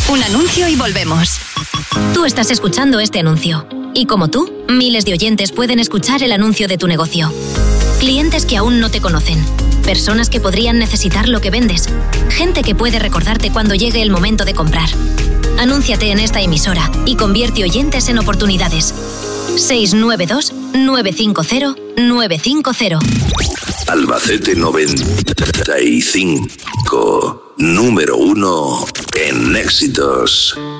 Un anuncio y volvemos. Tú estás escuchando este anuncio. Y como tú, miles de oyentes pueden escuchar el anuncio de tu negocio. Clientes que aún no te conocen. Personas que podrían necesitar lo que vendes. Gente que puede recordarte cuando llegue el momento de comprar. Anúnciate en esta emisora y convierte oyentes en oportunidades. 692-950-950. Albacete 95, número 1 en éxitos.